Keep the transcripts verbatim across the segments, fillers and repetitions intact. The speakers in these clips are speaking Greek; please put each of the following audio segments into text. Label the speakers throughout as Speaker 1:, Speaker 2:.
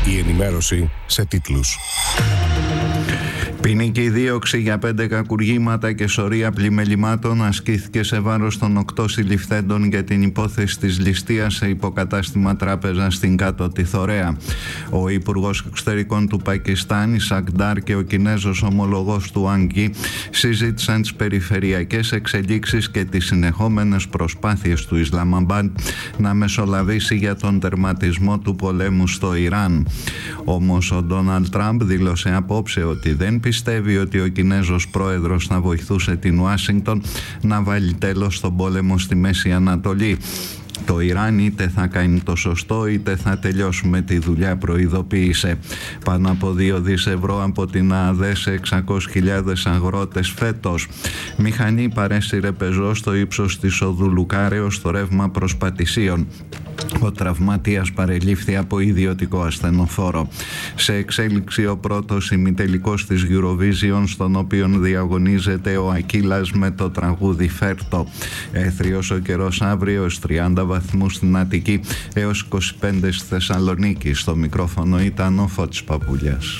Speaker 1: Η ενημέρωση σε τίτλους.
Speaker 2: Ποινική δίωξη για πέντε κακουργήματα και σωρία πλημελημάτων ασκήθηκε σε βάρος των οκτώ συλληφθέντων για την υπόθεση της ληστείας σε υποκατάστημα τράπεζα στην Κάτω Τιθωρέα. Ο Υπουργός Εξωτερικών του Πακιστάν, Ισακ Ντάρ, και ο Κινέζος ομολογός του Αγγί συζήτησαν τις περιφερειακές εξελίξεις και τις συνεχόμενες προσπάθειες του Ισλαμαμπάντ να μεσολαβήσει για τον τερματισμό του πολέμου στο Ιράν. Όμως ο Ντόναλντ Τραμπ δήλωσε απόψε ότι δεν πιστεύει ότι ο Κινέζος πρόεδρος θα βοηθούσε την Ουάσιγκτον να βάλει τέλος στον πόλεμο στη Μέση Ανατολή. Το Ιράν είτε θα κάνει το σωστό είτε θα τελειώσουμε τη δουλειά, προειδοποίησε. Πάνω από δύο δις ευρώ από την ΑΔΕ σε εξακόσιες χιλιάδες αγρότες φέτος. Μηχανή παρέσυρε πεζό στο ύψος της οδού Λουκάρεως στο ρεύμα προς Πατησίων. Ο τραυματίας παρελήφθη από ιδιωτικό ασθενοφόρο. Σε εξέλιξη ο πρώτος ημιτελικός της Eurovision, στον οποίο διαγωνίζεται ο Ακύλας με το τραγούδι Φέρτο. Έθριος ο καιρός αύριο, ως τριάντα βαθμούς στην Αττική έως είκοσι πέντε στη Θεσσαλονίκη. Στο μικρόφωνο ήταν ο Φώτης Παπούλιας.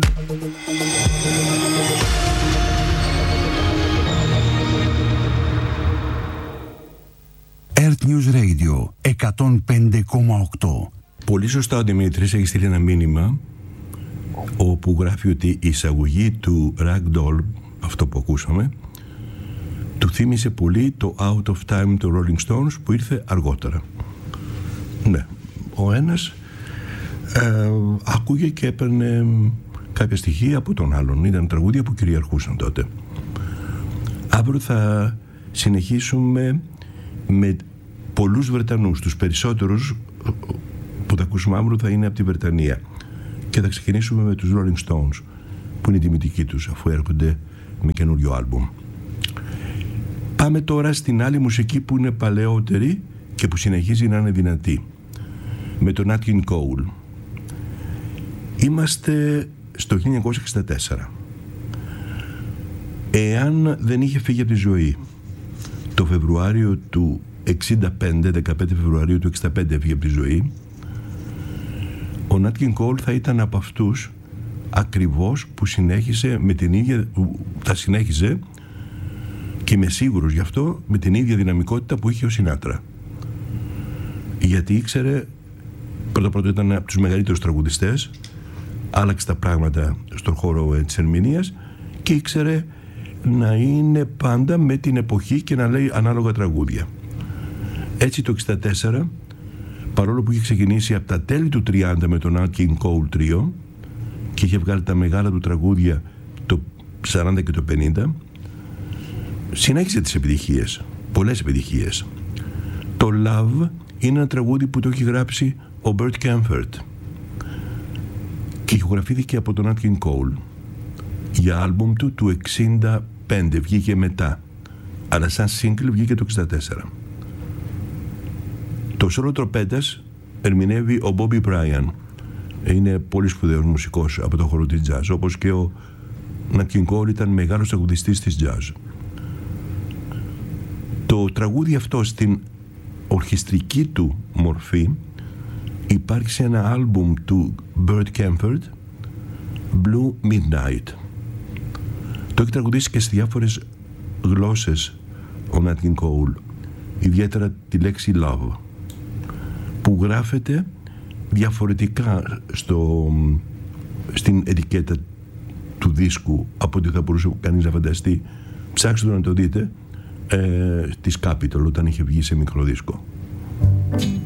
Speaker 3: Earth News Radio εκατόν πέντε κόμμα οκτώ.
Speaker 4: Πολύ σωστά ο Δημήτρης έχει στείλει ένα μήνυμα όπου γράφει ότι η εισαγωγή του Ragdoll, αυτό που ακούσαμε, του θύμισε πολύ το Out of Time του Rolling Stones που ήρθε αργότερα. Ναι, ο ένας ε, άκουγε και έπαιρνε κάποια στοιχεία από τον άλλον. Ήταν τραγούδια που κυριαρχούσαν τότε. Αύριο θα συνεχίσουμε με πολλούς Βρετανούς. Τους περισσότερους που θα ακούσουμε αύριο θα είναι από τη Βρετανία. Και θα ξεκινήσουμε με τους Rolling Stones, που είναι η τιμητική τους, αφού έρχονται με καινούριο άλμπουμ. Πάμε τώρα στην άλλη μουσική που είναι παλαιότερη και που συνεχίζει να είναι δυνατή, με τον Nat King Cole. Είμαστε στο χίλια εννιακόσια εξήντα τέσσερα. Εάν δεν είχε φύγει από τη ζωή το Φεβρουάριο του εξήντα πέντε, δεκαπέντε Φεβρουαρίου του εξήντα πέντε έφυγε από τη ζωή, ο Nat King Cole θα ήταν από αυτούς ακριβώς που συνέχισε με την ίδια, θα συνέχιζε, και είμαι σίγουρος γι' αυτό, με την ίδια δυναμικότητα που είχε ο Σινάτρα. Γιατί ήξερε, πρώτα πρώτα ήταν από τους μεγαλύτερους τραγουδιστές, άλλαξε τα πράγματα στον χώρο της ερμηνείας και ήξερε να είναι πάντα με την εποχή και να λέει ανάλογα τραγούδια. Έτσι το εξήντα τέσσερα, παρόλο που είχε ξεκινήσει από τα τέλη του τριάντα με τον Nat King Cole Trio και είχε βγάλει τα μεγάλα του τραγούδια το σαράντα και το πενήντα, συνέχισε τις επιτυχίες, πολλές επιτυχίες. Το Love είναι ένα τραγούδι που το έχει γράψει ο Bert Kaempfert και ηχογραφήθηκε από τον Nat King Cole για άλμπουμ του του εξήντα πέντε, βγήκε μετά, αλλά σαν single βγήκε το εξήντα τέσσερα. Το σόλο τροπέτας ερμηνεύει ο Bobby Bryan. Είναι πολύ σπουδαίος μουσικός από το χώρο της jazz, όπως και ο Nat King Cole ήταν μεγάλος τραγουδιστής της jazz. Το τραγούδι αυτό στην ορχιστρική του μορφή υπάρχει σε ένα άλμπουμ του Bert Kaempfert, Blue Midnight. Το έχει τραγουδήσει και σε διάφορες γλώσσες ο Nat King Cole, ιδιαίτερα τη λέξη love, που γράφεται διαφορετικά στο, στην ετικέτα του δίσκου από ό,τι θα μπορούσε κανείς να φανταστεί. Ψάξτε το να το δείτε, ε, της Capitol, όταν είχε βγει σε μικρό δίσκο.